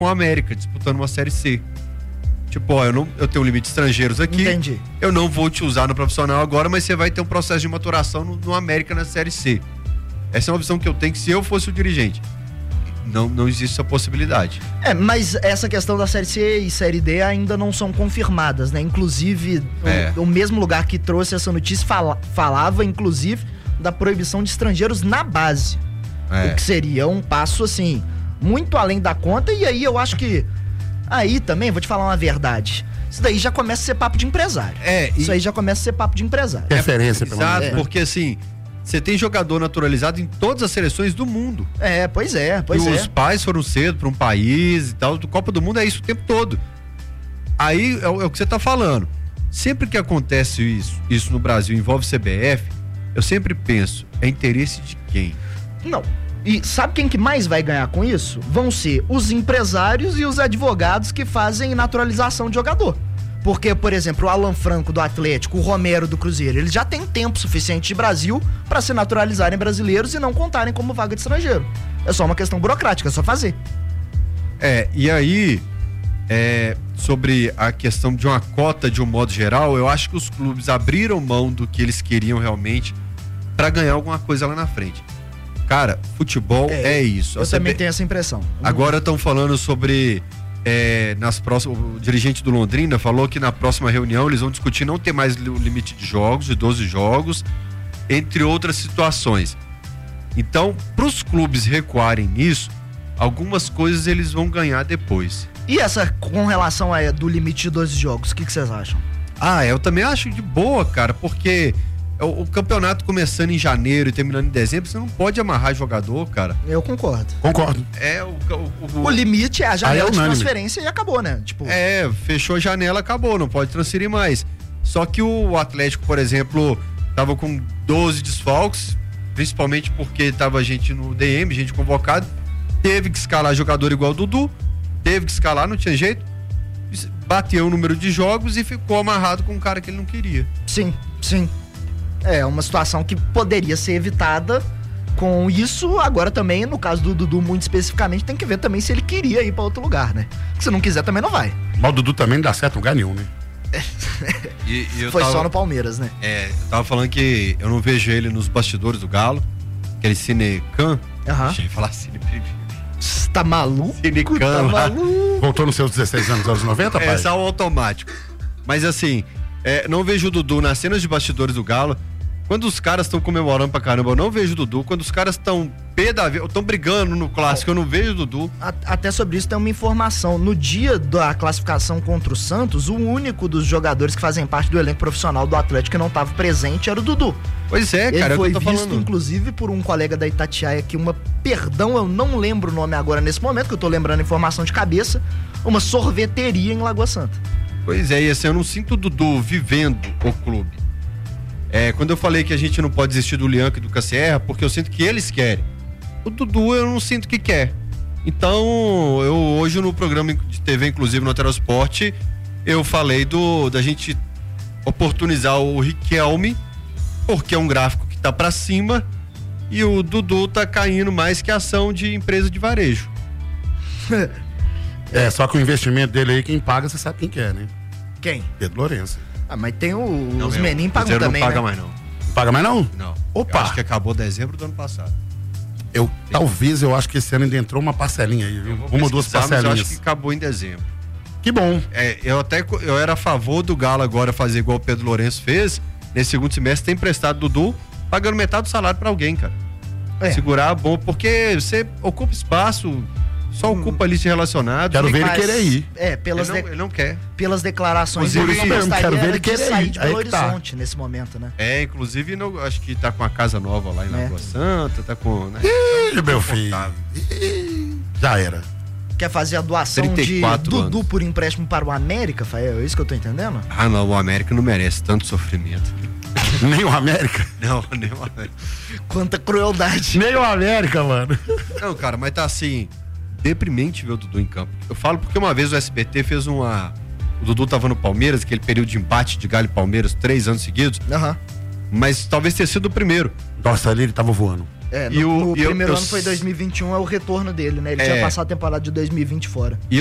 com a América, disputando uma Série C. Tipo, ó, eu tenho um limite de estrangeiros aqui. Entendi. Eu não vou te usar no profissional agora, mas você vai ter um processo de maturação no América na Série C. Essa é uma visão que eu tenho, que se eu fosse o dirigente, não existe essa possibilidade. Mas essa questão da Série C e Série D ainda não são confirmadas, né? Inclusive, o mesmo lugar que trouxe essa notícia falava, inclusive, da proibição de estrangeiros na base. O que seria um passo, assim, muito além da conta. E aí eu acho que aí também, vou te falar uma verdade, isso daí já começa a ser papo de empresário. Isso aí já começa a ser papo de empresário. Referência, pelo menos. Exato, porque assim, você tem jogador naturalizado em todas as seleções do mundo. Pois é. Os pais foram cedo para um país e tal, do Copa do Mundo é isso o tempo todo. Aí é o que você tá falando. Sempre que acontece isso no Brasil, envolve CBF, eu sempre penso, é interesse de quem? Não. E sabe quem que mais vai ganhar com isso? Vão ser os empresários e os advogados que fazem naturalização de jogador. Porque, por exemplo, o Alan Franco do Atlético, o Romero do Cruzeiro, eles já têm tempo suficiente de Brasil para se naturalizarem brasileiros e não contarem como vaga de estrangeiro. É só uma questão burocrática, é só fazer. E aí, sobre a questão de uma cota de um modo geral, eu acho que os clubes abriram mão do que eles queriam realmente para ganhar alguma coisa lá na frente. Cara, futebol é isso. Eu também tenho essa impressão. Agora estão falando sobre... o dirigente do Londrina falou que na próxima reunião eles vão discutir não ter mais o limite de jogos, de 12 jogos, entre outras situações. Então, para os clubes recuarem nisso, algumas coisas eles vão ganhar depois. E essa, com relação do limite de 12 jogos, o que vocês acham? Eu também acho de boa, cara, porque o campeonato começando em janeiro e terminando em dezembro, você não pode amarrar jogador, cara. Eu concordo. O limite é a janela de transferência e acabou, né? Tipo... fechou a janela, acabou, não pode transferir mais. Só que o Atlético, por exemplo, tava com 12 desfalques, principalmente porque tava gente no DM, gente convocada, teve que escalar jogador igual o Dudu, teve que escalar, não tinha jeito, bateu o número de jogos e ficou amarrado com um cara que ele não queria. Sim. É uma situação que poderia ser evitada com isso. Agora também, no caso do Dudu, muito especificamente, tem que ver também se ele queria ir pra outro lugar, né? Se não quiser, também não vai. Mas o Dudu também não dá certo em lugar nenhum, né? Só no Palmeiras, né? Eu tava falando que eu não vejo ele nos bastidores do Galo, aquele Cinecan. Deixa eu falar Cinecan. Você tá maluco? Cinecan lá. Voltou nos seus 16 anos, anos 90, pai? Só o automático. Mas assim, não vejo o Dudu nas cenas de bastidores do Galo. Quando os caras estão comemorando pra caramba, eu não vejo o Dudu. Quando os caras estão brigando no clássico, eu não vejo o Dudu. Até sobre isso tem uma informação. No dia da classificação contra o Santos, o único dos jogadores que fazem parte do elenco profissional do Atlético que não estava presente era o Dudu. Pois é, cara. Ele foi visto, inclusive, por um colega da Itatiaia que eu não lembro o nome agora nesse momento, que eu tô lembrando a informação de cabeça, uma sorveteria em Lagoa Santa. Pois é, e assim, eu não sinto o Dudu vivendo o clube. Quando eu falei que a gente não pode desistir do Lianco e do Cassierra, porque eu sinto que eles querem. O Dudu eu não sinto que quer. Então, eu hoje no programa de TV, inclusive no Telesport, eu falei da gente oportunizar o Riquelme, porque é um gráfico que tá pra cima, e o Dudu tá caindo mais que a ação de empresa de varejo. Só que o investimento dele aí, quem paga, você sabe quem quer, né? Quem? Pedro Lourenço. Mas tem os meninos pagam também, não paga né? mais não. Não paga mais não? Não. Opa! Eu acho que acabou dezembro do ano passado. Talvez, eu acho que esse ano ainda entrou uma parcelinha aí, viu? Uma ou duas parcelinhas. Mas eu acho que acabou em dezembro. Que bom. Eu era a favor do Galo agora fazer igual o Pedro Lourenço fez, nesse segundo semestre, ter emprestado Dudu, pagando metade do salário pra alguém, cara. Segurar bom, porque você ocupa espaço, só ocupa a lista de relacionados. Quero ver ele querer ir. Ele não quer. Pelas declarações dele, quero ver ele querer sair ir. de Belo Horizonte nesse momento, né? Inclusive, acho que tá com uma casa nova lá em Lagoa Santa, tá com, né? Meu filho. Já era. Quer fazer a doação de Dudu por empréstimo para o América, Fael? É isso que eu tô entendendo? Não, o América não merece tanto sofrimento. Nem o América? Não, nem o América. Quanta crueldade. Nem o América, mano. Não, cara, mas tá assim, deprimente ver o Dudu em campo. Eu falo porque uma vez o SBT fez o Dudu tava no Palmeiras, aquele período de embate de Galo e Palmeiras, 3 anos seguidos. Mas talvez tenha sido o primeiro. Nossa, ali ele tava voando. No primeiro ano foi 2021, é o retorno dele, né? Ele tinha passado a temporada de 2020 fora.